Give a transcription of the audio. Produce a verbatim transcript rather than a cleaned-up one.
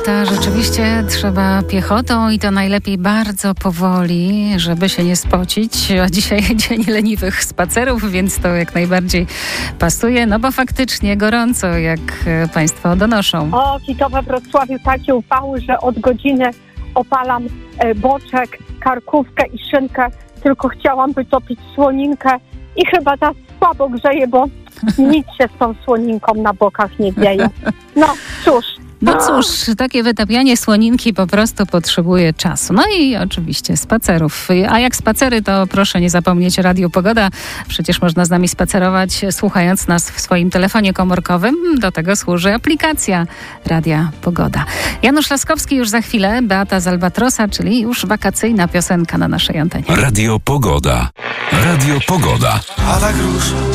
To rzeczywiście trzeba piechotą i to najlepiej bardzo powoli, żeby się nie spocić. A dzisiaj dzień leniwych spacerów, więc to jak najbardziej pasuje, no bo faktycznie gorąco, jak Państwo donoszą. O, i to we Wrocławiu takie upały, że od godziny opalam e, boczek, karkówkę i szynkę, tylko chciałam wytopić słoninkę i chyba ta słabo grzeje, bo nic się z tą słoninką na bokach nie dzieje. No cóż. No cóż, takie wytapianie słoninki po prostu potrzebuje czasu. No i oczywiście spacerów. A jak spacery, to proszę nie zapomnieć Radio Pogoda. Przecież można z nami spacerować, słuchając nas w swoim telefonie komórkowym. Do tego służy aplikacja Radia Pogoda. Janusz Laskowski już za chwilę, Beata z Albatrosa, czyli już wakacyjna piosenka na naszej antenie. Radio Pogoda. Radio Pogoda. A tak róż